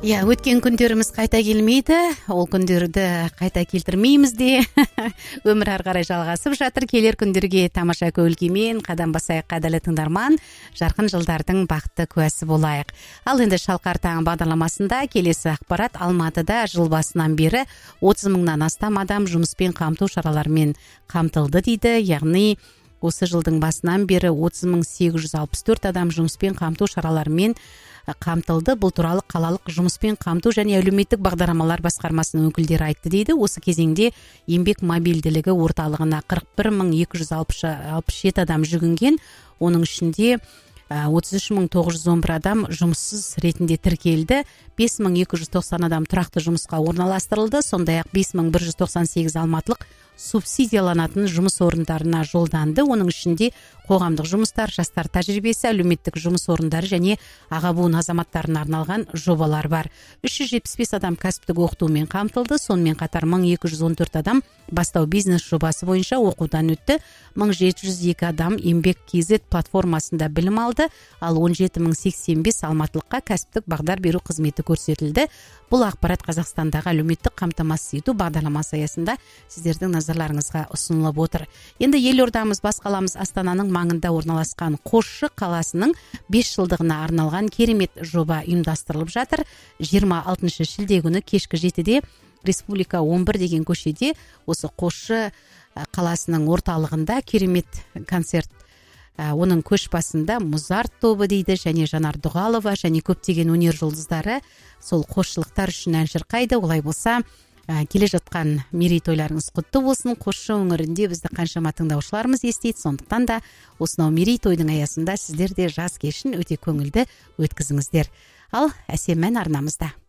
Өткен күндеріміз қайта келмейді, ол күндерді қайта келтірмейміз де. Өмір ары қарай жалғасып жатыр. Келер күндерге тамаша көңіл-күймен қадам басайық, қадірлі тыңдарман, жарқын жылдардың бақытты куәсі болайық. Ал енді Шалқар таң бағдарламасында келесі ақпарат: Алматыда жыл басынан бері 30 мыңнан астам адам жұмыспен қамту шараларымен қамтылды дейді. Яғни осы жылдың басынан бері 30.864 адам жұмыспен қамту шараларымен қамтылды. Бұл туралы қалалық жұмыспен қамту және әлеуметтік бағдарламалар басқармасының өкілдері айтты дейді. Осы кезеңде еңбек мобильділігі орталығына 41.267 адам жүгінген. Оның ішінде 33.911 адам жұмыссыз ретінде тіркелді. 5.290 адам тұрақты жұмысқа орналастырылды. Сондай-ақ 5.198 алматылық субсидияланатын жұмыс орындарына жолданды. Оның ішінде қоғамдық жұмыстар, жастар тәжірибесі, әлеуметтік жұмыс орындары және аға буын азаматтарына арналған жобалар бар. 375 адам кәсіптік оқытумен қамтылды. Сонымен қатар 1214 адам бастау бизнес жобасы бойынша оқудан өтті. 1702 адам еңбек KZ платформасында білім алды. Ал 17.085 алматылыққа кәсіптік бағдар беру қызметі көрсетілді. Бұл ақпарат Қазақстандағы әлеуметтік қамтамасыз ету бағдарламасы аясында сіздердің назарларыңызға ұсынылып отыр. Енді елордамыз, бас қаламыз Астананың маңында орналасқан Қосшы қаласының 5 жылдығына арналған керемет жоба ұйымдастырылып жатыр. 26 шілде күні кешкі 7-де Республика 11 деген көшеде осы Қосшы қаласының орталығында керемет концерт. Оның көшбасында Музарт тобы дейді, және Жанар Дұғалова және көптеген өнер жұлдыздары сол қосшылықтар үшін ән шырқайды. Олай болса, келе жатқан мерейтойларыңыз құтты болсын. Қосшы өңірінде бізді қаншама тыңдаушыларымыз естиді. Сондықтан да осынау мерейтойдың аясында сіздер де жаз кешін өте көңілді өткізіңіздер. Ал әсем ән арнамызда.